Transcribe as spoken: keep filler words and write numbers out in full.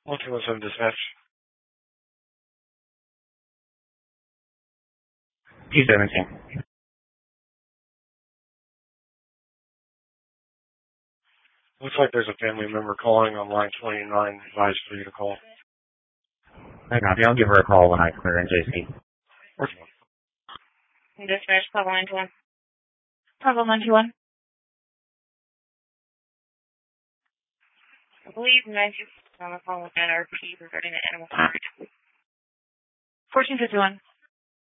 one two one seven dispatch. P seventeen. Looks like there's a family member calling on line twenty-nine. Advised for you to call. I copy. I'll give her a call when I clear N J C. Dispatch, Papa nine two one. Papa nine two one. I believe nine two one on the phone with N R P regarding the animal coverage. fourteen fifty-one.